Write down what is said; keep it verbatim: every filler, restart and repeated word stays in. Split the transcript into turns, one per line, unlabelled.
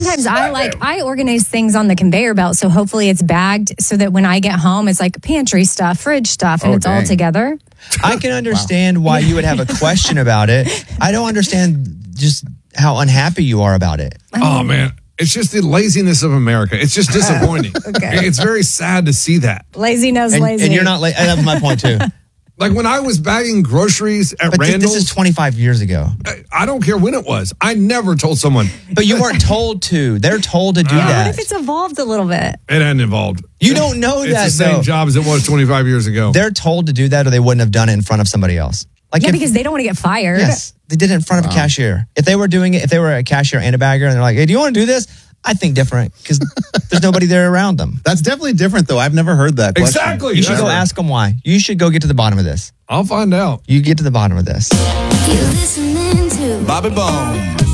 sometimes I like, I organize things on the conveyor belt. So hopefully it's bagged so that when I get home, it's like pantry stuff, fridge stuff, and
Oh,
it's all
dang.
together.
I can understand why you would have a question about it. I don't understand just how unhappy you are about it.
Oh, man. It's just the laziness of America. It's just disappointing.
Okay.
It's very sad to see that.
Lazy knows
And,
lazy.
and you're not, la- that's my point too.
Like when I was bagging groceries at
But th-
Randall's,
this is twenty-five years ago.
I, I don't care when it was. I never told someone.
But you weren't told to. They're told to do
yeah,
that.
what if it's evolved a little bit?
It hadn't involved.
You don't know
It's
that,
the same
though.
job as it was twenty-five years ago.
They're told to do that or they wouldn't have done it in front of somebody else. Like
Yeah,
if-
because they don't want to get fired.
Yes, they did it in front of a cashier. If they were doing it, if they were a cashier and a bagger and they're like, hey, do you want to do this? I think different because there's nobody there around them.
That's definitely different, though. I've never heard that question.
Exactly.
You should
That's
go
right.
ask them why. You should go get to the bottom of this.
I'll find out.
You get to the bottom of this.
You listening to
Bobby Bones.